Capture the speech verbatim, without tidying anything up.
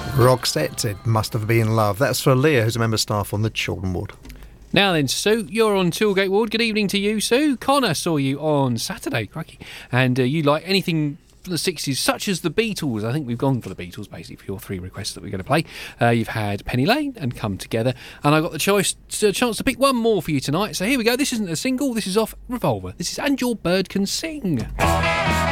Roxette, it must have been love. That's for Leah, who's a member of staff on the Children Ward. Now then, Sue, you're on Toolgate Ward. Good evening to you, Sue. Connor saw you on Saturday, crikey. And uh, you like anything from the sixties, such as the Beatles. I think we've gone for the Beatles, basically, for your three requests that we're going to play. Uh, you've had Penny Lane and Come Together. And I got the choice, uh, chance to pick one more for you tonight. So here we go. This isn't a single. This is off Revolver. This is And Your Bird Can Sing.